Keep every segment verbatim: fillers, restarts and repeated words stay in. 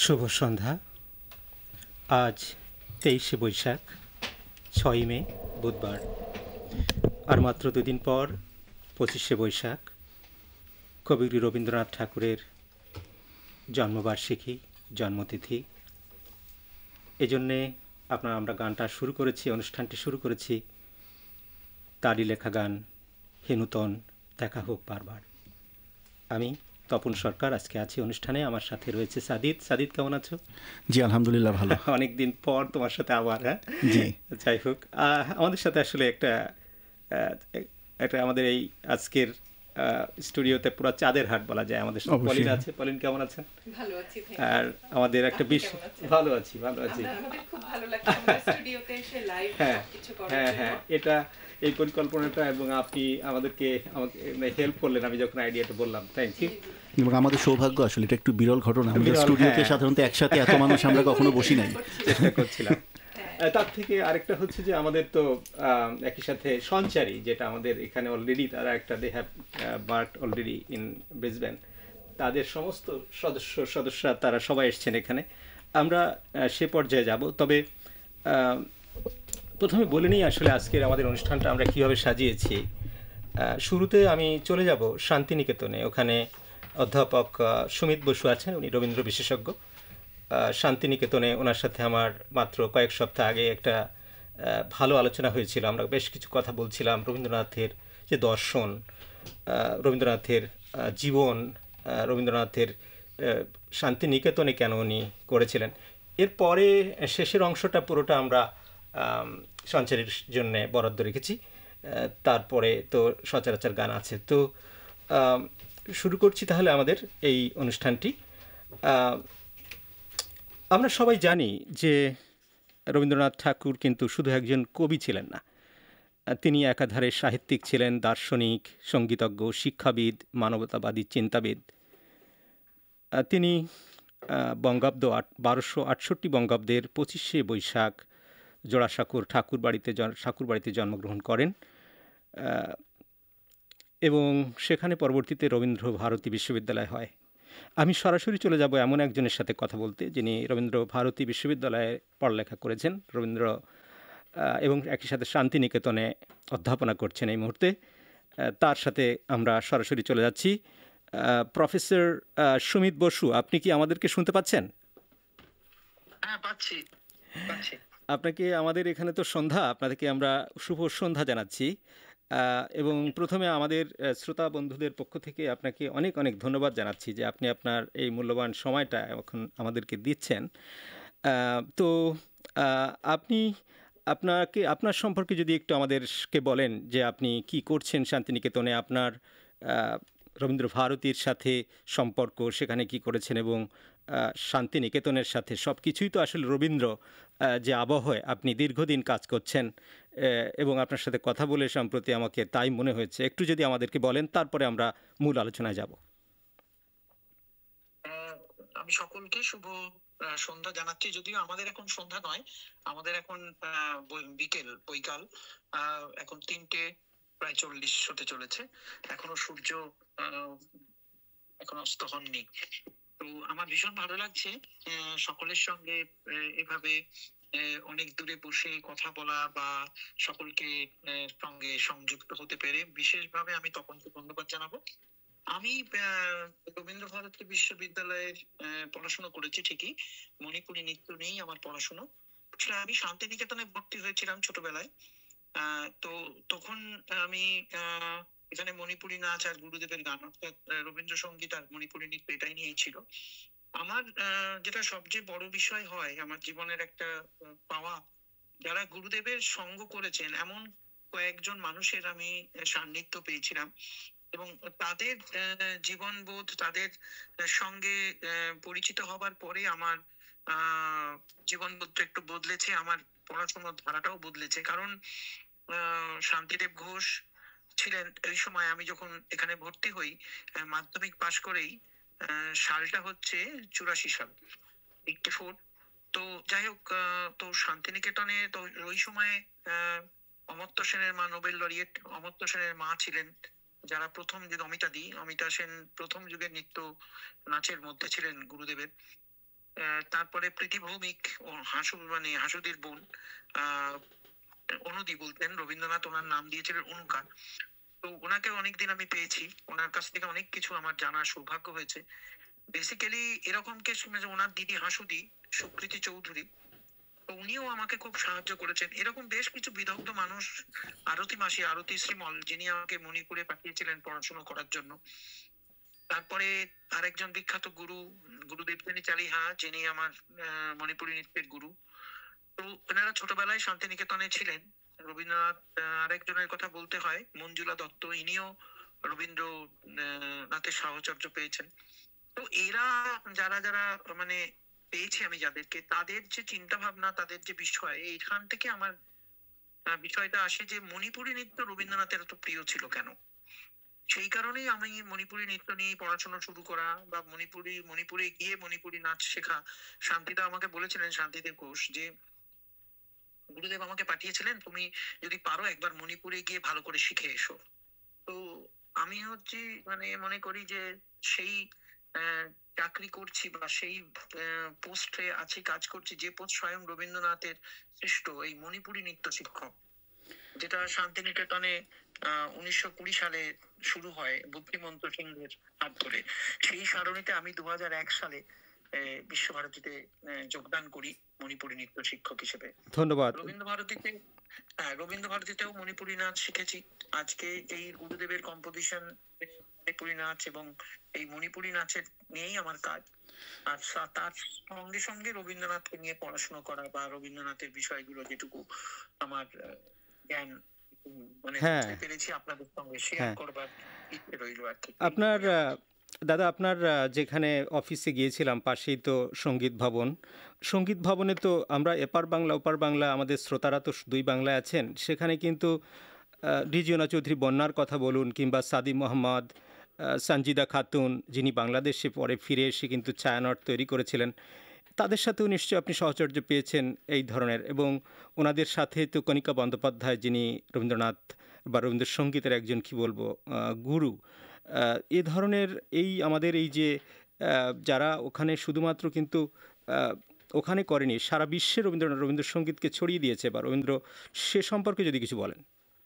শুভ সন্ধ্যা। আজ তেইশে বৈশাখ, ছয়ই মে বুধবার। আর মাত্র দুদিন পর পঁচিশে বৈশাখ, কবিগুরু রবীন্দ্রনাথ ঠাকুরের জন্মবার্ষিকী, জন্মতিথি। এজন্যে আপনার আমরা গানটা শুরু করেছি, অনুষ্ঠানটি শুরু করেছি তারই লেখা গান হেনুতন দেখা হোক বারবার। আমি তপন সরকার আজকে আছি অনুষ্ঠানে, আমার সাথে রয়েছে সাদিদ। সাদিদ, কেমন আছো? জি আলহামদুলিল্লাহ, ভালো। অনেকদিন পর তোমার সাথে আবার। হ্যাঁ, জি, যাই হোক, আমাদের সাথে আসলে একটা একটা আমাদের এই আজকের স্টুডিওতে পুরো চাঁদের হাট বলা যায়। আমাদের সাথে পলিন আছে। পলিন, কেমন আছেন? ভালো আছি। আর আমাদের একটা বিশ ভালো আছি ভালো আছি আমাদের খুব ভালো লাগছে আমাদের স্টুডিওতে এসে লাইভ কিছু করার। হ্যাঁ হ্যাঁ, এটা এই পরিকল্পনাটা এবং আপনি আমাদেরকে আমাকে হেল্প করলেন আমি যখন আইডিয়াটা বললাম। Thank you. এবং আমাদের সৌভাগ্য, আসলে এটা একটু বিরল ঘটনা। আমাদের স্টুডিওতে সাধারণত একসাথে এত মানুষ আমরা কখনো বসি নাই। চেষ্টা করছিলাম। তার থেকে আরেকটা হচ্ছে যে আমাদের তো একই সাথে সঞ্চারী, যেটা আমাদের এখানে অলরেডি তারা একটা they have bird already in Brisbane, তাদের সমস্ত সদস্য সদস্যরা তারা সবাই এসছেন এখানে। আমরা সে পর্যায়ে যাব। তবে প্রথমে বলে নিই আসলে আজকের আমাদের অনুষ্ঠানটা আমরা কীভাবে সাজিয়েছি। শুরুতে আমি চলে যাব শান্তিনিকেতনে। ওখানে অধ্যাপক সুমিত বসু আছেন, উনি রবীন্দ্র বিশেষজ্ঞ। শান্তিনিকেতনে ওনার সাথে আমার মাত্র কয়েক সপ্তাহ আগে একটা ভালো আলোচনা হয়েছিল। আমরা বেশ কিছু কথা বলছিলাম রবীন্দ্রনাথের যে দর্শন, রবীন্দ্রনাথের জীবন, রবীন্দ্রনাথের শান্তিনিকেতনে কেন উনি করেছিলেন। এরপরে শেষের অংশটা পুরোটা আমরা সঞ্চারীর জন্যে বরাদ্দ রেখেছি। তারপরে তো সচরাচর গান আছে। তো শুরু করছি তাহলে আমাদের এই অনুষ্ঠানটি। আমরা সবাই জানি যে রবীন্দ্রনাথ ঠাকুর কিন্তু শুধু একজন কবি ছিলেন না, তিনি একাধারে সাহিত্যিক ছিলেন, দার্শনিক, সঙ্গীতজ্ঞ, শিক্ষাবিদ, মানবতাবাদী চিন্তাবিদ। তিনি বঙ্গাব্দ আট বারোশো আটষট্টি বঙ্গাব্দের পঁচিশে বৈশাখ জোড়াসাঁকোর ঠাকুর বাড়িতে ঠাকুর বাড়িতে জন্মগ্রহণ করেন এবং সেখানে পরবর্তীতে রবীন্দ্র ভারতী বিশ্ববিদ্যালয় হয়। আমি সরাসরি চলে যাব এমন একজনের সাথে কথা বলতে, যিনি রবীন্দ্র ভারতী বিশ্ববিদ্যালয়ে পড়ালেখা করেছেন রবীন্দ্র এবং একই সাথে শান্তিনিকেতনে অধ্যাপনা করছেন এই মুহূর্তে। তার সাথে আমরা সরাসরি চলে যাচ্ছি। প্রফেসর সুমিত বসু, আপনি কি আমাদেরকে শুনতে পাচ্ছেন? হ্যাঁ, পাচ্ছি পাচ্ছি। আপনাকে আমাদের এখানে তো সন্ধ্যা, আপনাদেরকে আমরা শুভ সন্ধ্যা জানাচ্ছি। এবং প্রথমে আমাদের শ্রোতা বন্ধুদের পক্ষ থেকে আপনাকে অনেক অনেক ধন্যবাদ জানাচ্ছি যে আপনি আপনার এই মূল্যবান সময়টা এখন আমাদেরকে দিচ্ছেন। তো আপনি আপনাকে আপনার সম্পর্কে যদি একটু আমাদেরকে বলেন যে আপনি কি করছেন শান্তিনিকেতনে, আপনার রবীন্দ্র ভারতীর সাথে সম্পর্ক, সেখানে কি করেছেন এবং শান্তিনিকেতনের সাথে সব কিছুই তো আসলে রবীন্দ্র যে আবহে আপনি দীর্ঘদিন কাজ করছেন এবং আপনার সাথে কথা বলে সম্প্রতি আমাকে তাই মনে হয়েছে। একটু যদি আমাদেরকে বলেন, তারপরে আমরা মূল আলোচনায় যাব। আমি সকলকে শুভ সন্ধ্যা জানাচ্ছি, যদিও আমাদের এখন সন্ধ্যা নয়, আমাদের এখন বিকেল বৈকাল, এখন তিনটে প্রায় চল্লিশ হতে চলেছে, এখনো সূর্য এখন অস্ত হননি। তো আমার ভীষণ ভালো লাগছে সকলের সঙ্গে এভাবে অনেক দূরে বসে কথা বলা বা সকলকে সঙ্গে সংযুক্ত হতে পেরে বিশেষভাবে আমি তপনকে ধন্যবাদ জানাবো। আমি রবীন্দ্র ভারতী বিশ্ববিদ্যালয়ের পড়াশোনা করেছি ঠিকই, মণিপুরী নৃত্য নিয়েই আমার পড়াশোনা। আমি শান্তিনিকেতনে ভর্তি হয়েছিলাম ছোটবেলায়। তো তখন আমি এখানে মণিপুরী নাচ আর গুরুদেবের গান, অর্থাৎ রবীন্দ্রসঙ্গীত আর মণিপুরী নৃত্য, এটাই নিয়েই ছিল আমার। যেটা সবচেয়ে বড় বিষয় হয় আমার জীবনের একটা পাওয়া, যারা গুরুদেবের সঙ্গ করেছেন এমন কয়েকজন মানুষের আমি সান্নিধ্য পেয়েছিলাম এবং তাদের জীবনবোধ, তাদের সঙ্গে পরিচিত হবার পরে আমার আহ জীবনবোধটা একটু বদলেছে, আমার পড়াশোনার ধারাটাও বদলেছে। কারণ শান্তিদেব ঘোষ ছিলেন এই সময়, আমি যখন এখানে ভর্তি হই মাধ্যমিক পাশ করেই, সালটা হচ্ছে চুরাশি সাল, এইটটি ফোর। তো যাই হোক, তো শান্তিনিকেতনে তো ওই সময় অমর্ত্য সেনের মা, নোবেল লরিয়েট অমর্ত্য সেনের মা ছিলেন, যারা প্রথম যুগ, অমিতা দি অমিতা সেন প্রথম যুগের নৃত্য নাচের মধ্যে ছিলেন গুরুদেবের। তারপরে প্রীতি ভৌমিক ও হাসু মানে হাসুদির বোন আহ অনুদি বলতেন, রবীন্দ্রনাথ ওনার নাম দিয়েছিলেন অনুকা। তো ওনাকে অনেকদিন আমি পেয়েছি, ওনার কাছ থেকে অনেক কিছু আমার জানার সৌভাগ্য হয়েছে। বেসিক্যালি এরকম কে শুনেছে ওনার দিদি হাসুদি সুকৃতি চৌধুরী, তো উনিও আমাকে খুব সাহায্য করেছেন। এরকম বেশ কিছু বিদগ্ধ মানুষ, আরতি মাসি, আরতি শ্রীমল, যিনি আমাকে মণিপুরে পাঠিয়েছিলেন পড়াশোনা করার জন্য। তারপরে আরেকজন বিখ্যাত গুরু, গুরু দেবযানী চালিহা, যিনি আমার মণিপুরী নৃত্যের গুরু। তো ওনারা ছোটবেলায় শান্তিনিকেতনে ছিলেন। রবীন্দ্রনাথ আরেকজনের কথা বলতে হয়, মঞ্জুলা দত্ত, ইনিও রবীন্দ্রনাথের সাহচর্য পেয়েছেন। তো এরা যারা যারা মানে পেয়েছি আমি যাদেরকে, তাদের যে চিন্তা ভাবনা, তাদের যে বিষয়, এইখান থেকে আমার বিষয়টা আসে যে মণিপুরী নৃত্য রবীন্দ্রনাথের এত প্রিয় ছিল কেন। সেই কারণেই আমি মণিপুরী নৃত্য নিয়ে পড়াশোনা শুরু করা, বা মণিপুরি মণিপুরে গিয়ে মণিপুরি নাচ শেখা। শান্তিদা আমাকে বলেছিলেন, শান্তিদেব ঘোষ, যে গুরুদেব আমাকে পাঠিয়েছিলেন, তুমি যদি পারো একবার মণিপুরে গিয়ে ভালো করে শিখে এসো। তো আমি হচ্ছে মানে মনে করি যে সেই চাকরি করছি বা সেই পোস্টে আছি, কাজ করছি, যে পোস্ট স্বয়ং রবীন্দ্রনাথের সৃষ্ট, এই মণিপুরী নৃত্য শিক্ষক, যেটা শান্তিনিকেতনে আহ উনিশশো কুড়ি সালে শুরু হয় বুদ্ধিমন্ত সিংহের হাত ধরে। সেই সারণীতে আমি দু হাজার এক সালে বিশ্বভারতীতে যোগদান করি মণিপুরী নৃত্য শিক্ষক হিসেবে। ধন্যবাদ। রবীন্দ্র ভারতীতে হ্যাঁ রবীন্দ্র ভারতীতেও মণিপুরী নাচ শিখেছি। আজকে এই গুরুদেবের কম্পোজিশন মণিপুরী নাচ এবং এই মণিপুরী নাচের নিয়েই আমার কাজ। আর তার সঙ্গে সঙ্গে রবীন্দ্রনাথকে নিয়ে পড়াশোনা করা বা রবীন্দ্রনাথের বিষয়গুলো যেটুকু আমার জ্ঞান মানে পেরেছি আপনাদের সঙ্গে শেয়ার করবার ইচ্ছে রইল আর কি। আপনার দাদা, আপনার যেখানে অফিসে গিয়েছিলাম পাশেই তো সঙ্গীত ভবন। সঙ্গীত ভবনে তো আমরা এপার বাংলা ওপার বাংলা, আমাদের শ্রোতারা তো দুই বাংলায় আছেন, সেখানে কিন্তু রিজিওনা চৌধুরী বন্যার কথা বলুন, কিংবা সাদি মোহাম্মদ, সঞ্জিদা খাতুন, যিনি বাংলাদেশে পরে ফিরে এসে কিন্তু ছায়ানট তৈরি করেছিলেন, তাদের সাথেও নিশ্চয়ই আপনি সহচর্য পেয়েছেন এই ধরনের। এবং ওনাদের সাথে তো কণিকা বন্দ্যোপাধ্যায়, যিনি রবীন্দ্রনাথ বা রবীন্দ্রসঙ্গীতের একজন কি বলবো গুরু। এ ধরনের এই আমাদের এই যে যারা ওখানে শুধুমাত্র কিন্তু ওখানে করেনি, সারা বিশ্বে রবীন্দ্রনাথ রবীন্দ্রসঙ্গীতকে ছড়িয়ে দিয়েছে বা রবীন্দ্র, সে সম্পর্কে যদি কিছু বলেন।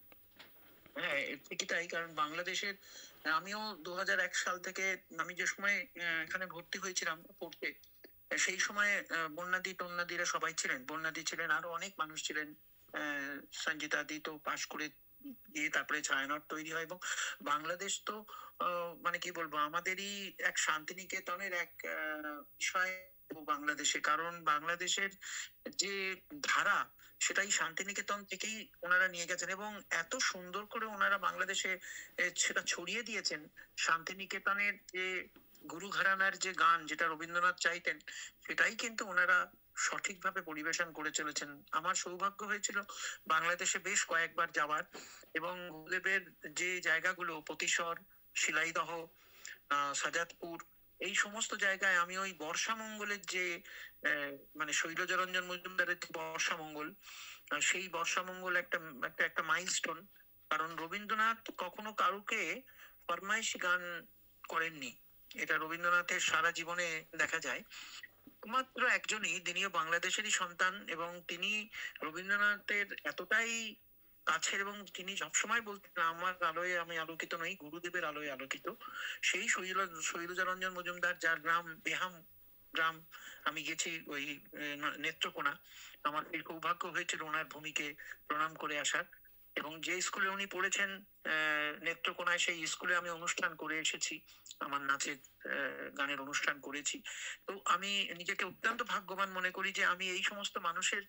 হ্যাঁ ঠিকই তাই, কারণ বাংলাদেশের আমিও দু হাজার এক সাল থেকে, আমি যে সময় এখানে ভর্তি হয়েছিলাম পড়তে, সেই সময় বন্যাদি টন্যাদিরা সবাই ছিলেন, বন্যাদি ছিলেন, আরো অনেক মানুষ ছিলেন। আহ সঞ্জিতাদি তো পাশ করে দিয়ে তারপরে ছায়ানট তৈরি হয়। এবং বাংলাদেশ তো মানে কি বলবো, আমাদেরই এক শান্তিনিকেতনের এক বিষয় বাংলাদেশে, কারণ বাংলাদেশের যে ধারা সেটাই শান্তিনিকেতন থেকেই ওনারা নিয়ে গেছেন এবং এত সুন্দর করে ওনারা বাংলাদেশে সেটা ছড়িয়ে দিয়েছেন। শান্তিনিকেতনের যে গুরু ঘরানার যে গান, যেটা রবীন্দ্রনাথ চাইতেন, সেটাই কিন্তু ওনারা সঠিকভাবে পরিবেশন করে চলেছেন। আমার সৌভাগ্য হয়েছিল বাংলাদেশে বেশ কয়েকবার যাওয়ার, এবং গুরুদেবের যে জায়গাগুলো, পতিশর, শিলাইদহ, আহ সাজাদপুর, এই সমস্ত জায়গায় আমি ওই বর্ষা মঙ্গলের যে মানে শৈলজারঞ্জন মজুমদারের বর্ষা মঙ্গল, সেই বর্ষা মঙ্গল একটা একটা একটা মাইলস্টোন। কারণ রবীন্দ্রনাথ কখনো কারুকে ফরমাইশি গান করেননি, এটা রবীন্দ্রনাথের সারা জীবনে দেখা যায়। মাত্র একজনই, তিনিও বাংলাদেশেরই সন্তান, এবং তিনি রবীন্দ্রনাথের এতটাই কাছের, এবং তিনি সবসময় বলতেন আমার আলোয় আমি আলোকিত নই, গুরুদেবের আলোয় আলোকিত। সেই শৈল শৈলজারঞ্জন মজুমদার, যার গ্রাম বেহাম গ্রাম, আমি গেছি ওই নেত্রকোনা, আমার এই সৌভাগ্য হয়েছিল ওনার ভূমিকে প্রণাম করে আসার। এবং যে স্কুলে উনি পড়েছেন নেত্রকোনায়, সেই স্কুলে আমি অনুষ্ঠান করে এসেছি, আমার নাচের গানের অনুষ্ঠান করেছি। তো আমি নিজেকে অত্যন্ত ভাগ্যবান মনে করি যে আমি এই সমস্ত মানুষের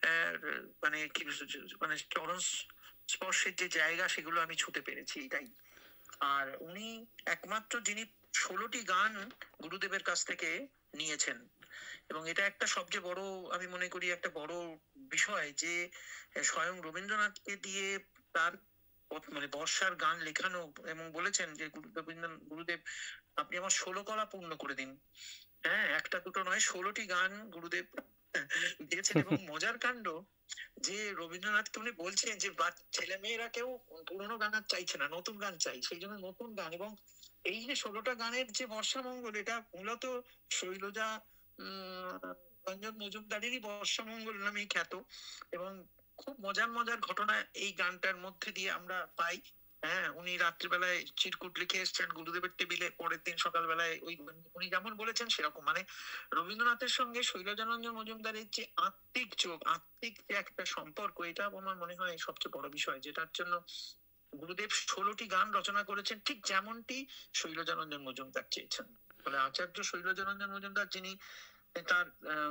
মানে কি মানে চরণ স্পর্শের যে জায়গা, সেগুলো আমি ছুঁতে পেরেছি, এটাই। আর উনি একমাত্র যিনি ষোলোটি গান গুরুদেবের কাছ থেকে নিয়েছেন, এবং এটা একটা সবচেয়ে বড়, আমি মনে করি একটা বড় বিষয়, যে স্বয়ং রবীন্দ্রনাথকে দিয়ে তার মানে বর্ষার গান লেখানো, এবং বলেছেন যে গুরুদেব আপনি আমার ষোলো কলা পূর্ণ করে দিন। হ্যাঁ, একটা দুটো নয়, ষোলোটি গান গুরুদেব দিয়েছেন। এবং মজার কাণ্ড যে রবীন্দ্রনাথকে উনি বলছেন যে ছেলে মেয়েরা কেউ পুরোনো গান আর চাইছে না, নতুন গান চাই, সেই জন্য নতুন গান। এবং এই যে ষোলোটা গানের যে বর্ষা মঙ্গল, এটা মূলত শৈলজা রঞ্জন মজুমদারেরই বর্ষামঙ্গল নামেই খ্যাত, এবং খুব মজার মজার ঘটনা এই গানটার মধ্যে দিয়ে আমরা পাই। হ্যাঁ, উনি রাত্রিবেলায় চিরকুট লিখে এসছেন গুরুদেবের টেবিলে, পরের দিন সকালবেলায় ওই উনি যেমন বলেছেন সেরকম, মানে রবীন্দ্রনাথের সঙ্গে শৈলজানন্দন মজুমদারের যে আত্মিক যোগ, আত্মিক যে একটা সম্পর্ক, এটা আমার মনে হয় সবচেয়ে বড় বিষয়, যেটার জন্য গুরুদেব ষোলোটি গান রচনা করেছেন ঠিক যেমনটি শৈলজানন্দন মজুমদার চেয়েছেন। ফলে আচার্য শৈলজানন্দন মজুমদার, যিনি তার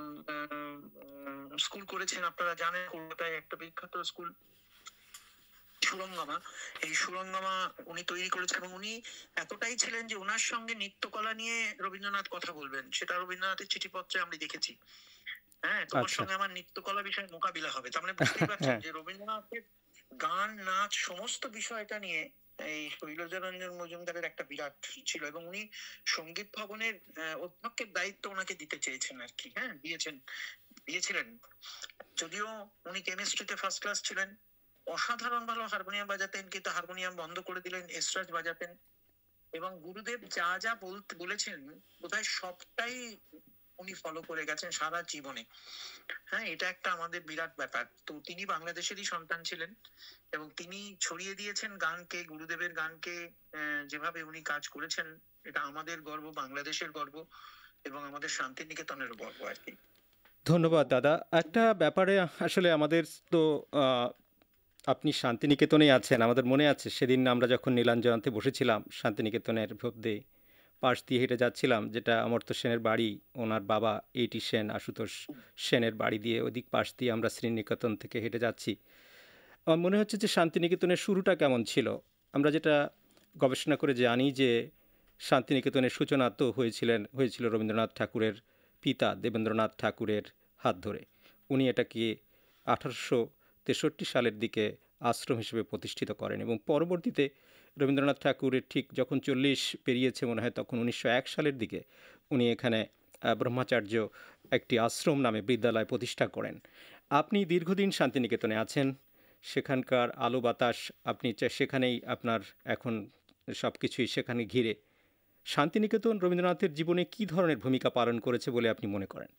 স্কুল করেছেন, আপনারা জানেন কলকাতায় একটা বিখ্যাত স্কুল সুরঙ্গমা, এই সুরঙ্গমা উনি তৈরি করেছেন, এবং উনি এতটাই ছিলেন যে ওনার সঙ্গে নৃত্যকলা নিয়ে রবীন্দ্রনাথ কথা বলবেন, সেটা রবীন্দ্রনাথের চিঠিপত্রে আমরা দেখেছি। হ্যাঁ, তোমার সঙ্গে আমার নৃত্যকলা বিষয়ে মোকাবিলা হবে। তার মানে বুঝতেই পারছেন যে রবীন্দ্রনাথের গান, নাচ, সমস্ত বিষয়টা নিয়ে এই শৈলজানন্দন মজুমদারের একটা বিরাট ছিল, এবং উনি সঙ্গীত ভবনের অধ্যক্ষের দায়িত্ব ওনাকে দিতে চেয়েছেন আর কি। হ্যাঁ, দিয়েছেন, দিয়েছিলেন। যদিও উনি কেমিস্ট্রিতে ফার্স্ট ক্লাস ছিলেন, অসাধারণ ভালো হারমোনিয়াম বাজাতেন, কিন্তু হারমোনিয়াম বন্ধ করে দিলেন, এসরাজ বাজাতেন, এবং গুরুদেব যা যা বলতে বলেছেন বোধহয় সবটাই উনি ফলো করে গেছেন সারা জীবনে। হ্যাঁ, এটা একটা আমাদের বিরাট ব্যাপার। তো তিনি বাংলাদেশেরই সন্তান ছিলেন, এবং তিনি ছড়িয়ে দিয়েছেন গানকে, গুরুদেবের গানকে যেভাবে উনি কাজ করেছেন, এটা আমাদের গর্ব, বাংলাদেশের গর্ব, এবং আমাদের শান্তিনিকেতনেরও গর্ব আর কি। ধন্যবাদ দাদা। একটা ব্যাপারে আসলে আমাদের তো আপনি শান্তিনিকেতনেই আছেন, আমাদের মনে আছে সেদিন আমরা যখন নীলাঞ্জনাতে বসেছিলাম শান্তিনিকেতনের মধ্যে পাশ দিয়ে হেঁটে যাচ্ছিলাম, যেটা অমর্ত্য সেনের বাড়ি, ওনার বাবা এইটি সেন, আশুতোষ সেনের বাড়ি দিয়ে ওদিক পাশ দিয়ে আমরা শ্রীনিকেতন থেকে হেঁটে যাচ্ছি। আমার মনে হচ্ছে যে শান্তিনিকেতনের শুরুটা কেমন ছিল। আমরা যেটা গবেষণা করে জানি যে শান্তিনিকেতনের সূচনা তো হয়েছিলেন হয়েছিল রবীন্দ্রনাথ ঠাকুরের পিতা দেবেন্দ্রনাথ ঠাকুরের হাত ধরে। উনি এটাকে আঠারোশো তেষট্টি সালের দিকে আশ্রম হিসেবে প্রতিষ্ঠিত করেন, এবং পরবর্তীতে রবীন্দ্রনাথ ঠাকুরের ঠিক যখন চল্লিশ পেরিয়েছে মনে হয়, তখন উনিশশো এক সালের দিকে উনি এখানে ব্রহ্মাচার্য একটি আশ্রম নামে বিদ্যালয় প্রতিষ্ঠা করেন। আপনি দীর্ঘদিন শান্তিনিকেতনে আছেন, সেখানকার আলো বাতাস আপনি সেখানেই আপনার এখন সব কিছুই সেখানে ঘিরে। শান্তিনিকেতন রবীন্দ্রনাথের জীবনে কি ধরনের ভূমিকা পালন করেছে বলে আপনি মনে করেন?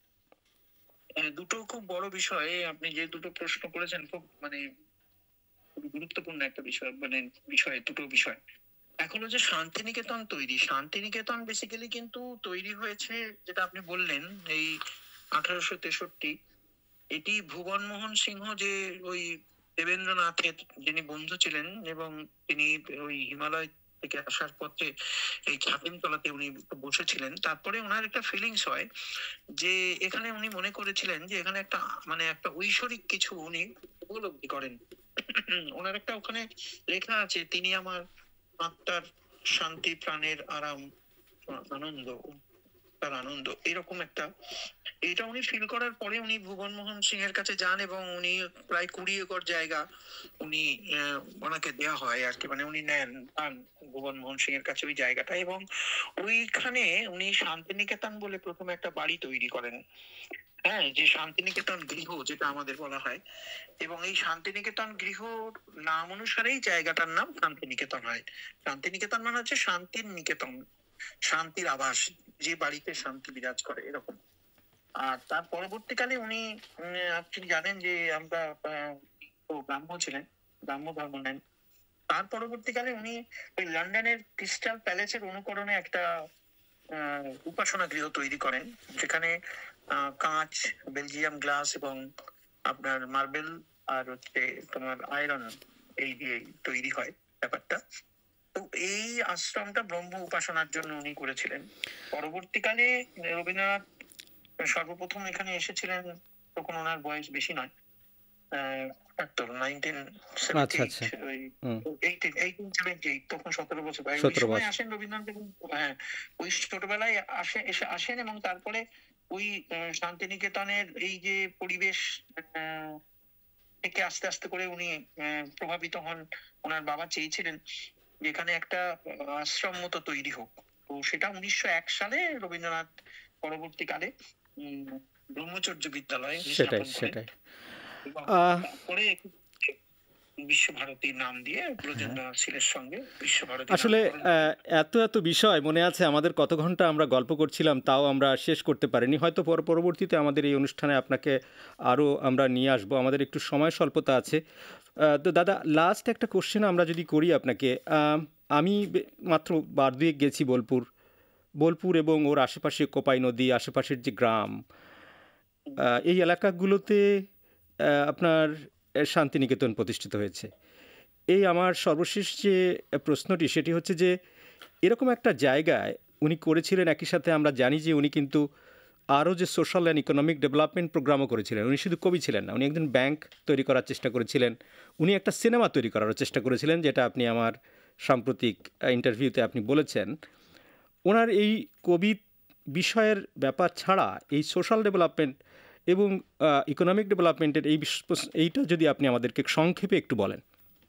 দুটো খুব বড় বিষয় আপনি যে দুটো প্রশ্ন করেছেন, খুব মানে গুরুত্বপূর্ণ একটা বিষয়, মানে বিষয় দুটো বিষয়। এখন হচ্ছে শান্তিনিকেতন তৈরি, শান্তিনিকেতন বেসিক্যালি কিন্তু তৈরি হয়েছে, যেটা আপনি বললেন, এই আঠারোশো তেষট্টি। এটি ভুবন মোহন সিংহ, যে ওই দেবেন্দ্রনাথের যিনি বন্ধু ছিলেন, এবং তিনি ওই হিমালয় থেকে আসার পথে এই ছাতিমতলাতে উনি বসেছিলেন। তারপরে ওনার একটা ফিলিংস হয় যে এখানে উনি মনে করেছিলেন যে এখানে একটা মানে একটা ঐশ্বরিক কিছু উনি উপলব্ধি করেন। ওনার একটা ওখানে লেখা আছে, তিনি আমার আত্মার শান্তি, প্রাণের আরাম, আনন্দ, তার আনন্দ, এরকম একটা, এটা উনি ফিল করার পরে উনি ভুবন মোহন সিং এর কাছে যান, এবং উনি প্রায় কুড়ি একর জায়গা উনি ওনাকে দেওয়া হয় আর কি, মানে উনি নেন পান ভুবন মোহন সিং এর কাছে ওই জায়গাটা, এবং ওইখানে উনি শান্তিনিকেতন বলে প্রথমে একটা বাড়ি তৈরি করেন। হ্যাঁ, যে শান্তিনিকেতন গৃহ যেটা আমাদের বলা হয়, এবং এই শান্তিনিকেতন গৃহ নাম অনুসারেই জায়গাটার নাম শান্তিনিকেতন হয়। শান্তিনিকেতন মানে হচ্ছে শান্তির নিকেতন, শান্তির আভাস, যে বাড়িতে শান্তি বিরাজ করে, এরকম। আর তার পরবর্তীকালে উনি আপনি জানেন যে আমরা ব্রাহ্ম ছিলেন, ব্রাহ্ম ধর্ম নেন। তার পরবর্তীকালে উনি ওই লন্ডনের ক্রিস্টাল প্যালেসের অনুকরণে একটা আহ উপাসনা গৃহ তৈরি করেন, যেখানে আহ কাঁচ, বেলজিয়াম গ্লাস এবং আপনার মার্বেল আর হচ্ছে তোমার আয়রন, এই দিয়ে তৈরি হয় ব্যাপারটা। তো এই আশ্রমটা ব্রহ্ম উপাসনার জন্য উনি করেছিলেন। পরবর্তীকালে রবীন্দ্রনাথ সর্বপ্রথম এখানে এসেছিলেন, তখন ওনার বয়স বেশি নয়, তখন সতেরো বছর বয়স। ওই সময় আসেন রবীন্দ্রনাথ, হ্যাঁ ওই ছোটবেলায় আসে এসে আসেন, এবং তারপরে ওই শান্তিনিকেতনের এই যে পরিবেশ থেকে আস্তে আস্তে করে উনি প্রভাবিত হন। ওনার বাবা চেয়েছিলেন যেখানে একটা আশ্রম মতো তৈরি হোক, তো সেটা উনিশশো এক সালে রবীন্দ্রনাথ পরবর্তীকালে ব্রহ্মচর্য বিদ্যালয় সেটাই সেটাই বিশ্বভারতীর নাম দিয়ে ব্রজেন্দ্রনাথ শীলের সঙ্গে বিশ্বভারতী আসলে আহ, এত এত বিষয় মনে আছে আমাদের, কত ঘন্টা আমরা গল্প করছিলাম তাও আমরা শেষ করতে পারিনি। হয়তো পর- পরবর্তীতে আমাদের এই অনুষ্ঠানে আপনাকে আরও আমরা নিয়ে আসবো, আমাদের একটু সময় স্বল্পতা আছে। আহ, তো দাদা, লাস্ট একটা কোশ্চেন আমরা যদি করি আপনাকে। আম, আমি বে- মাত্র বার দুয়েক গেছি বোলপুর, বোলপুর এবং ওর আশেপাশে কোপাই নদী, আশেপাশের যে গ্রাম, আহ, এই এলাকাগুলোতে আহ, আপনার আহ, শান্তিনিকেতন প্রতিষ্ঠিত হয়েছে। এই আমার সর্বশেষ যে প্রশ্নটি সেটি হচ্ছে যে এরকম একটা জায়গায় উনি করেছিলেন, একই সাথে আমরা জানি যে উনি কিন্তু আরও যে সোশ্যাল অ্যান্ড ইকোনমিক ডেভেলপমেন্ট প্রোগ্রামও করেছিলেন। উনি শুধু কবি ছিলেন না, উনি একজন ব্যাংক তৈরি করার চেষ্টা করেছিলেন, উনি একটা সিনেমা তৈরি করারও চেষ্টা করেছিলেন, যেটা আপনি আমার সাম্প্রতিক ইন্টারভিউতে আপনি বলেছেন। ওনার এই কবি বিষয়ের ব্যাপার ছাড়া এই সোশ্যাল ডেভেলপমেন্ট এবং ইকোনমিক ডেভেলপমেন্টের এই বিশ- এইটা যদি আপনি আমাদেরকে সংক্ষেপে একটু বলেন।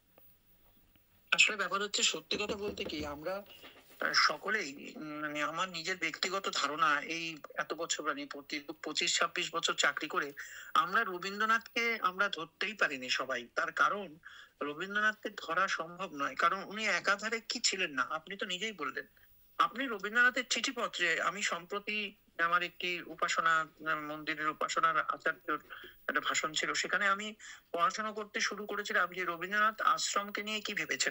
আসলে ব্যাপার হচ্ছে, সত্যি কথা বলতে কি, আমরা আহ, সকলেই উম, মানে আমার নিজের ব্যক্তিগত ধারণা, এই এত বছর মানে প্রতি পঁচিশ ছাব্বিশ বছর চাকরি করে আমরা রবীন্দ্রনাথকে আমরা ধরতেই পারিনি সবাই। তার কারণ রবীন্দ্রনাথকে ধরা সম্ভব নয়, কারণ উনি একাধারে কি ছিলেন না, আপনি তো নিজেই বললেন। আপনি রবীন্দ্রনাথের চিঠিপত্রে, আমি সম্প্রতি আমার একটি উপাসনা আহ, মন্দিরের উপাসনার আচার্যর একটা ভাষণ ছিল, সেখানে আমি পড়াশোনা করতে শুরু করেছিলাম যে রবীন্দ্রনাথ আশ্রমকে নিয়ে কি ভেবেছেন।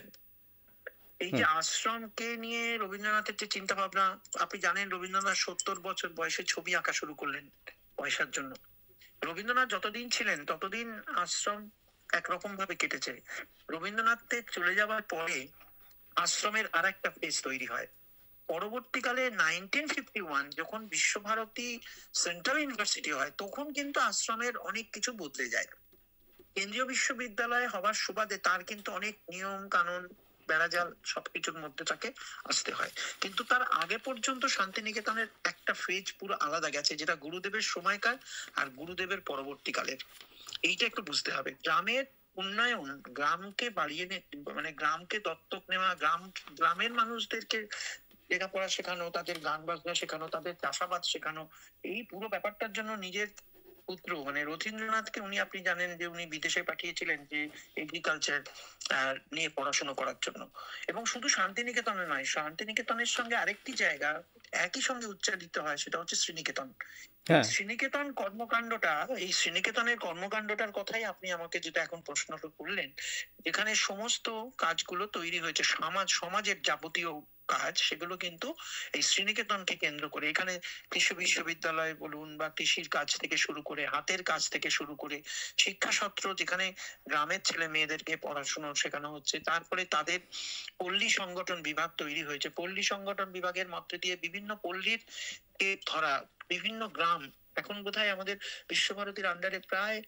এই যে আশ্রমকে নিয়ে রবীন্দ্রনাথের যে চিন্তা ভাবনা, আপনি জানেন রবীন্দ্রনাথ সত্তর বছর বয়সে ছবি আঁকা শুরু করলেন পয়সার জন্য। রবীন্দ্রনাথ যতদিন ছিলেন ততদিন আশ্রম একরকম ভাবে কেটেছে। রবীন্দ্রনাথের চলে যাওয়ার পরে আশ্রমের আর একটা ফেজ তৈরি হয়। পরবর্তীকালে নাইনটিন ফিফটি ওয়ান যখন বিশ্বভারতী সেন্ট্রাল ইউনিভার্সিটি হয়, তখন কিন্তু আশ্রমের অনেক কিছু বদলে যায়। কেন্দ্রীয় বিশ্ববিদ্যালয় হবার সুবাদে তার কিন্তু অনেক নিয়ম কানুন বেড়াজাল সবকিছুর মধ্যে তাকে আসতে হয়। কিন্তু তার আগে পর্যন্ত শান্তিনিকেতনের একটা ফেজ পুরো আলাদা গেছে, যেটা গুরুদেবের সময়কার আর গুরুদেবের পরবর্তীকালের। এইটা একটু বুঝতে হবে। গ্রামের উন্নয়ন, গ্রামকে বাড়িয়ে মানে গ্রামকে দত্তক নেওয়া, গ্রাম গ্রামের মানুষদেরকে লেখাপড়া শেখানো, তাদের গান বাজনা শেখানো, তাদের চাষাবাদ শেখানো, এই পুরো ব্যাপারটার জন্য নিজের পুত্র মানে রথীন্দ্রনাথকে উনি, আপনি জানেন যে উনি বিদেশে পাঠিয়েছিলেন যে এগ্রিকালচার নিয়ে পড়াশোনা করার জন্য। এবং শুধু শান্তিনিকেতনে নয়, শান্তিনিকেতনের সঙ্গে আরেকটি জায়গা একই সঙ্গে উচ্চারিত হয়, সেটা হচ্ছে শ্রীনিকেতন। শ্রীনিকেতন কর্মকাণ্ডটা, এই শ্রীনিকেতনের কর্মকাণ্ডটার কথাই আপনি আমাকে যেটা এখন প্রশ্ন করলেন, যেখানে সমস্ত কাজগুলো তৈরি হয়েছে, সমাজ সমাজের যাবতীয় কাজ, সেগুলো কিন্তু এই শ্রীনিকেতনকে কেন্দ্র করে। এখানে কৃষি বিশ্ববিদ্যালয় বলুন বা কৃষির কাজ থেকে শুরু করে হাতের কাজ থেকে শুরু করে শিক্ষাসত্র, যেখানে গ্রামের ছেলে মেয়েদেরকে পড়াশোনা শেখানো হচ্ছে। তারপরে তাদের পল্লী সংগঠন বিভাগ তৈরি হয়েছে। পল্লী সংগঠন বিভাগের মধ্যে দিয়ে বিভিন্ন পল্লীর কে ধরা বিভিন্ন গ্রাম, এখন বোধহয় আমাদের বিশ্বভারতীর আন্ডারে প্রায়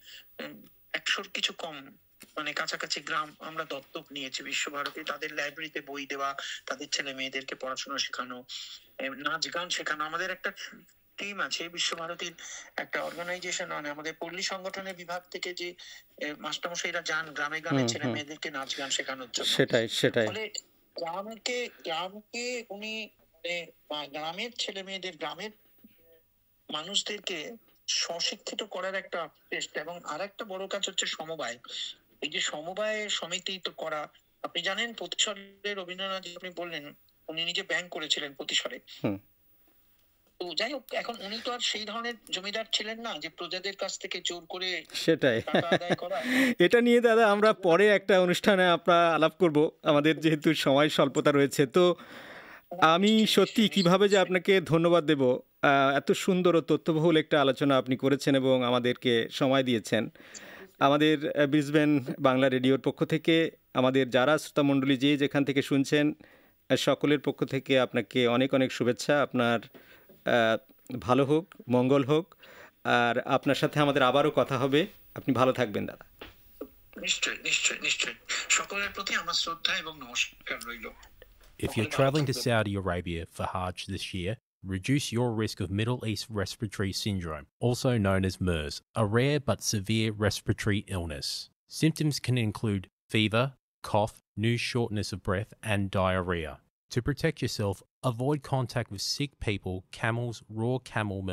একশোর কিছু কম মানে কাছাকাছি গ্রাম আমরা দত্তক নিয়েছি বিশ্বভারতী। তাদের লাইব্রেরিতে বই দেওয়া, তাদের ছেলে মেয়েদেরকে পড়াশোনা শেখানো, নাচ গান শেখানো। আমাদের একটা টিম আছে বিশ্বভারতীর, একটা অর্গানাইজেশন, মানে আমাদের পল্লী সংগঠনের বিভাগ থেকে যে মাস্টারমশাইরা যান গ্রামে গ্রামে ছেলে মেয়েদেরকে নাচ গান শেখানোর জন্য। সেটাই সেটাই ফলে গ্রামকে গ্রামকে উনি গ্রামের ছেলে মেয়েদের, গ্রামের মানুষদেরকে স্বশিক্ষিত করার একটা চেষ্টা। এবং আর একটা বড় কাজ হচ্ছে সমবায়। এই যে সমবায় সমিতি তো করা, আপনি জানেন প্রতিসরে রবীন্দ্রনাথ, আপনি বললেন উনি নিজে ব্যাংক করেছিলেন প্রতিসরে। তো যাই হোক, এখন উনি তো আর সেই ধরনের জমিদার ছিলেন না যে প্রজাদের কাছ থেকে জোর করে সেটাই টাকা আদায় করা। এটা নিয়ে দাদা আমরা পরে একটা অনুষ্ঠানে আমরা আলাপ করব, আমাদের যেহেতু সময় স্বল্পতা রয়েছে। তো আমি সত্যি কিভাবে যে আপনাকে ধন্যবাদ দেব, এত সুন্দর ও তথ্যবহুল একটা আলোচনা আপনি করেছেন এবং আমাদেরকে সময় দিয়েছেন। আমাদের ব্রিসবেন বাংলা রেডিওর পক্ষ থেকে, আমাদের যারা শ্রোতামণ্ডলী যে যেখান থেকে শুনছেন, সকলের পক্ষ থেকে আপনাকে অনেক অনেক শুভেচ্ছা। আপনার ভালো হোক, মঙ্গল হোক, আর আপনার সাথে আমাদের আবারও কথা হবে। আপনি ভালো থাকবেন দাদা। নিশ্চয় নিশ্চয় নিশ্চয় সকলের প্রতি আমার শ্রদ্ধা এবং নমস্কার রইল। If you're traveling to Saudi Arabia for Hajj this year, reduce your risk of Middle East respiratory syndrome, also known as MERS, a rare but severe respiratory illness. Symptoms can include fever, cough, new shortness of breath, and diarrhea. To protect yourself, avoid contact with sick people, camels, raw camel milk,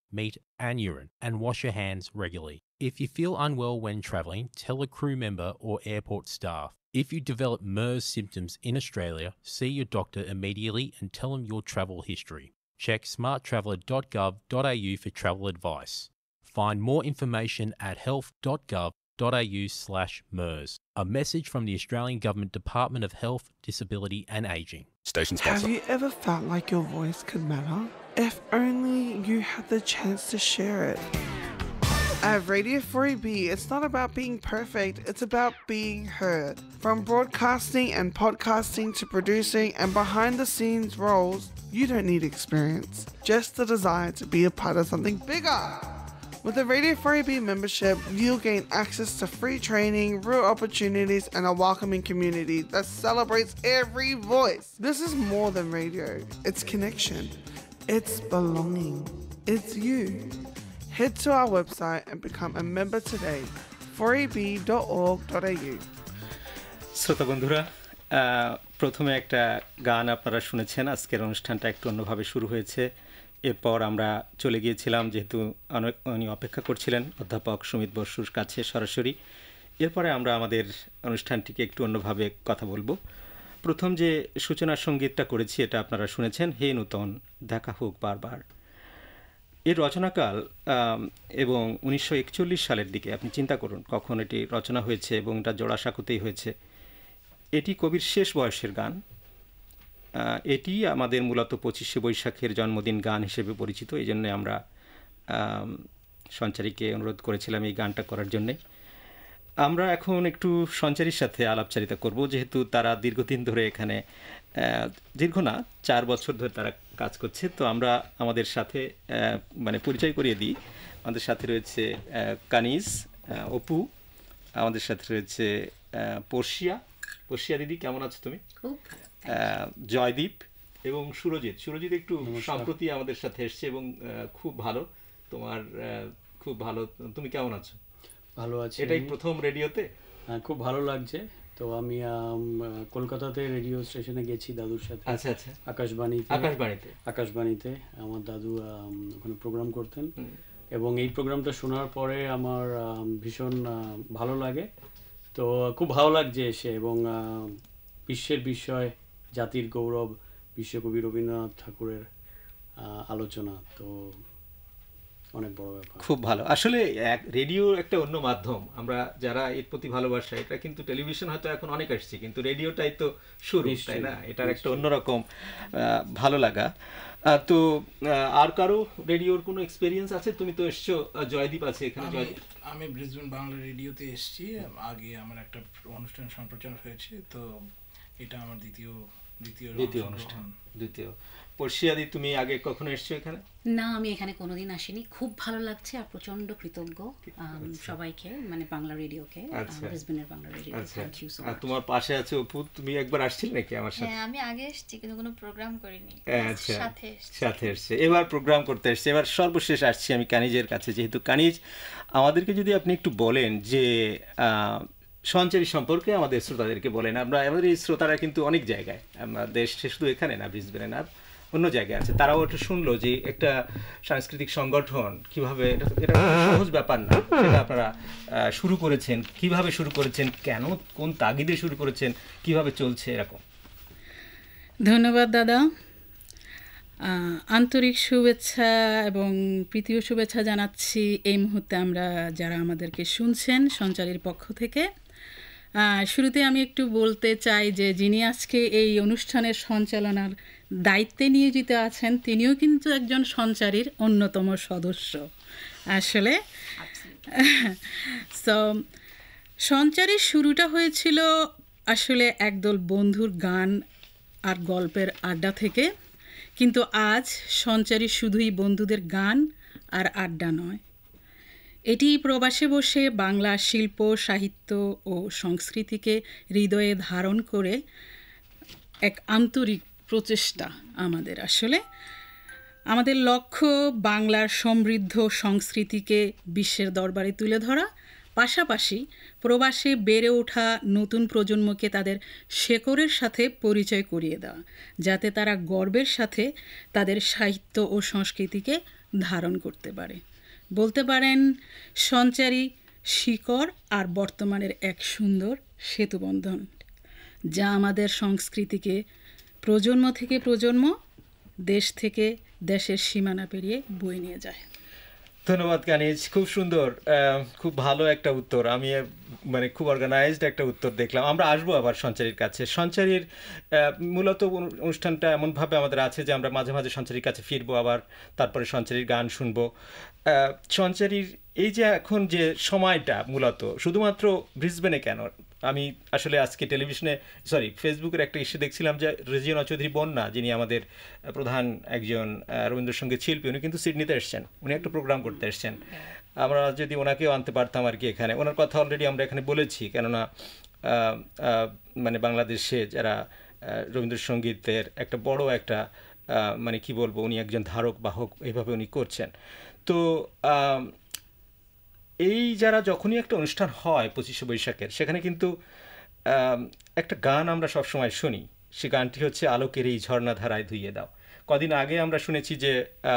meat, and urine, and wash your hands regularly. If you feel unwell when travelling, tell a crew member or airport staff. If you develop MERS symptoms in Australia, see your doctor immediately and tell them your travel history. Check smart traveller dot gov dot a u for travel advice. Find more information at health dot gov dot a u slash MERS. A message from the Australian Government Department of Health, Disability and Ageing. Station sponsor. Have you ever felt like your voice could matter? If only you had the chance to share it. At Radio four A B, it's not about being perfect, it's about being heard. From broadcasting and podcasting to producing and behind the scenes roles, you don't need experience, just the desire to be a part of something bigger. With a Radio four A B membership, you'll gain access to free training, real opportunities, and a welcoming community that celebrates every voice. This is more than radio, it's connection, it's belonging, it's you. Head to our website and become a member today, four a b dot org dot a u. শ্রোতা বন্ধুরা, প্রথমে একটা গান আপনারা শুনেছেন। আজকের অনুষ্ঠানটা একটু অন্যভাবে শুরু হয়েছে। এরপর আমরা চলে গিয়েছিলাম, যেহেতু উনি অপেক্ষা করছিলেন অধ্যাপক সুমিত বসুর কাছে সরাসরি। এরপরে আমরা আমাদের অনুষ্ঠানটিকে একটু অন্যভাবে কথা বলবো। প্রথম যে সূচনা সঙ্গীতটা করেছি এটা আপনারা শুনেছেন, হে নূতন দেখা হোক বারবার। এর রচনাকাল এবং উনিশশো একচল্লিশ সালের দিকে আপনি চিন্তা করুন কখন এটি রচনা হয়েছে, এবং এটা জোড়াসাঁকোতেই হয়েছে। এটি কবির শেষ বয়সের গান। এটি আমাদের মূলত পঁচিশে বৈশাখের জন্মদিন গান হিসেবে পরিচিত। এই জন্যে আমরা সঞ্চারীকে অনুরোধ করেছিলাম এই গানটা করার জন্যে। আমরা এখন একটু সঞ্চারীর সাথে আলাপচারিতা করব, যেহেতু তারা দীর্ঘদিন ধরে এখানে, দীর্ঘ না চার বছর ধরে তারা কাজ করছে। তো আমরা আমাদের সাথে মানে পরিচয় করিয়ে দিই। আমাদের সাথে রয়েছে কানিজ, অপু, আমাদের সাথে রয়েছে পর্ষিয়া। পর্ষিয়া দিদি, কেমন আছো তুমি? খুব। জয়দীপ এবং সুরজিৎ। সুরজিৎ একটু সম্প্রতি আমাদের সাথে এসছে এবং খুব ভালো। তোমার খুব ভালো, তুমি কেমন আছো? ভালো আছি। এটাই প্রথম রেডিওতে? হ্যাঁ, খুব ভালো লাগছে। তো আমি কলকাতাতে রেডিও স্টেশনে গেছি দাদুর সাথে। আচ্ছা আচ্ছা। আকাশবাণীতে। আকাশবাণীতে আকাশবাণীতে আমার দাদু ওখানে প্রোগ্রাম করতেন, এবং এই প্রোগ্রামটা শোনার পরে আমার ভীষণ ভালো লাগে। তো খুব ভালো লাগছে এসে, এবং বিশ্বের বিষয়, জাতির গৌরব, বিশ্বকবি রবীন্দ্রনাথ ঠাকুরের আলোচনা, তো অনেক বড় ব্যাপার। খুব ভালো। আসলে এক রেডিও একটা অন্য মাধ্যম। আমরা যারা এর প্রতি ভালোবাসা, এটা কিন্তু টেলিভিশন হয়তো এখন অনেক আসছে, কিন্তু রেডিওটাই তো শুরু, তাই না? এটার একটা অন্যরকম ভালো লাগা। তো আর কারো রেডিওর কোনো এক্সপেরিয়েন্স আছে? তুমি তো এসছো, জয়দীপ আছে এখানে। জয়দীপ, আমি ব্রিসবেন বাংলা রেডিওতে এসেছি। আগে আমার একটা অনুষ্ঠান সম্প্রচার হয়েছে, তো এটা আমার দ্বিতীয় দ্বিতীয় দ্বিতীয় অনুষ্ঠান। দ্বিতীয়। পর্ষিয়াদি, তুমি আগে কখনো এসছো এখানে? না, আমি এখানে কোনোদিন আসিনি। খুব ভালো লাগছে আর প্রচন্ড কৃতজ্ঞ সবাইকে, মানে Bangla রেডিওকে, ব্রিসবেনের Bangla radio. Thank you so much. তোমার পাশে আছে অপু, তুমি একবার আসছিলে নাকি আমার সাথে? হ্যাঁ, আমি আগে এসেছি কিন্তু কোনো প্রোগ্রাম করিনি। আচ্ছা, সাথে এসেছি। সাথে এসেছে, এবার প্রোগ্রাম করতে এসেছে। এবার সর্বশেষ আসছি আমি কানিজের কাছে। যেহেতু কানিজ, আমাদেরকে যদি আপনি একটু বলেন যে সঞ্চারী সম্পর্কে আমাদের শ্রোতাদেরকে বলেন। আমরা আমাদের এই শ্রোতারা কিন্তু অনেক জায়গায়, আমরা দেশ শুধু এখানে না, ব্রিসবেনে না, অন্য জায়গায় আছে। তারাও একটু শুনলো যে একটা সাংস্কৃতিক সংগঠন কিভাবে, এটা সহজ ব্যাপার না, সেটা আপনারা শুরু করেছেন, কিভাবে শুরু করেছেন, কেন, কোন তাগিদে শুরু করেছেন, কিভাবে চলছে, এরকম। ধন্যবাদ দাদা। আন্তরিক শুভেচ্ছা এবং প্রীতীয় শুভেচ্ছা জানাচ্ছি এই মুহূর্তে আমরা যারা আমাদেরকে শুনছেন সঞ্চারীর পক্ষ থেকে। শুরুতে আমি একটু বলতে চাই যে যিনি আজকে এই অনুষ্ঠানের সঞ্চালনার দায়িত্বে নিয়োজিত আছেন, তিনিও কিন্তু একজন সঞ্চারীর অন্যতম সদস্য আসলে। সো সঞ্চারীর শুরুটা হয়েছিল আসলে একদল বন্ধুর গান আর গল্পের আড্ডা থেকে, কিন্তু আজ সঞ্চারী শুধুই বন্ধুদের গান আর আড্ডা নয়, এটি প্রবাসে বসে বাংলা শিল্প, সাহিত্য ও সংস্কৃতিকে হৃদয়ে ধারণ করে এক আন্তরিক প্রচেষ্টা আমাদের। আসলে আমাদের লক্ষ্য বাংলার সমৃদ্ধ সংস্কৃতিকে বিশ্বের দরবারে তুলে ধরা, পাশাপাশি প্রবাসে বেড়ে ওঠা নতুন প্রজন্মকে তাদের শেকড়ের সাথে পরিচয় করিয়ে দেওয়া, যাতে তারা গর্বের সাথে তাদের সাহিত্য ও সংস্কৃতিকে ধারণ করতে পারে। বলতে পারেন সঞ্চারী শিকড় আর বর্তমানের এক সুন্দর সেতুবন্ধন, যা আমাদের সংস্কৃতিকে প্রজন্ম থেকে প্রজন্ম, দেশ থেকে দেশের সীমানা পেরিয়ে বয়ে নিয়ে যায়। ধন্যবাদ কানিজ, খুব সুন্দর, খুব ভালো একটা উত্তর। আমি মানে খুব অর্গানাইজড একটা উত্তর দেখলাম। আমরা আসবো আবার সঞ্চারীর কাছে। সঞ্চারীর মূলত অনুষ্ঠানটা এমনভাবে আমাদের আছে যে আমরা মাঝে মাঝে সঞ্চারীর কাছে ফিরবো, আবার তারপরে সঞ্চারীর গান শুনবো। সঞ্চারীর এই যে এখন যে সময়টা মূলত শুধুমাত্র ব্রিসবেনে কেন, আমি আসলে আজকে টেলিভিশনে সরি ফেসবুকের একটা ইস্যু দেখছিলাম যে রেজিনা চৌধুরী বন্যা, যিনি আমাদের প্রধান একজন রবীন্দ্রসঙ্গীত শিল্পী, উনি কিন্তু সিডনিতে এসছেন, উনি একটা প্রোগ্রাম করতে এসছেন। আমরা যদি ওনাকেও আনতে পারতাম আর কি এখানে, ওনার কথা অলরেডি আমরা এখানে বলেছি, কেননা মানে বাংলাদেশে যারা রবীন্দ্রসঙ্গীতের একটা বড় একটা মানে কি বলবো, উনি একজন ধারক বাহক এইভাবে উনি করছেন। তো এই যারা যখনই একটা অনুষ্ঠান হয় পঁচিশে বৈশাখের, সেখানে কিন্তু একটা গান আমরা সবসময় শুনি, সে গানটি হচ্ছে আলোকের এই ঝর্ণাধারায় ধুইয়ে দাও। কদিন আগে আমরা শুনেছি যে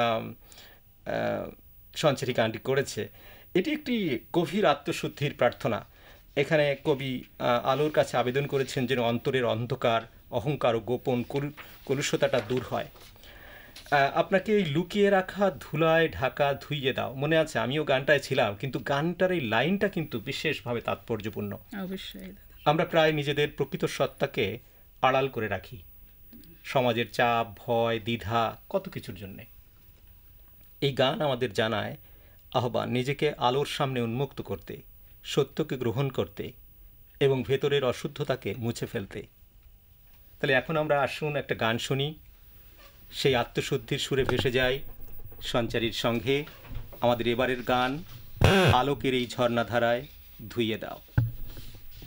সঞ্চারী গানটি করেছে। এটি একটি গভীর আত্মশুদ্ধির প্রার্থনা। এখানে কবি আলোর কাছে আবেদন করেছেন যেন অন্তরের অন্ধকার, অহংকার ও গোপন কলুষতাটা দূর হয়। আপনাকে এই লুকিয়ে রাখা ধুলায় ঢাকা ধুইয়ে দাও, মনে আছে আমিও গানটায় ছিলাম, কিন্তু গানটার এই লাইনটা কিন্তু বিশেষভাবে তাৎপর্যপূর্ণ। অবশ্যই আমরা প্রায় নিজেদের প্রকৃত সত্তাকে আড়াল করে রাখি সমাজের চাপ, ভয়, দ্বিধা, কত কিছুর জন্যে। এই গান আমাদের জানায় আহ্বান নিজেকে আলোর সামনে উন্মুক্ত করতে, সত্যকে গ্রহণ করতে এবং ভেতরের অশুদ্ধতাকে মুছে ফেলতে। তাহলে এখন আমরা আসুন একটা গান শুনি, সেই আত্মশুদ্ধির সুরে ভেসে যায় সঞ্চারীর সঙ্গে আমাদের এবারের গান আলোকের এই ঝর্ণাধারায় ধুইয়ে দাও।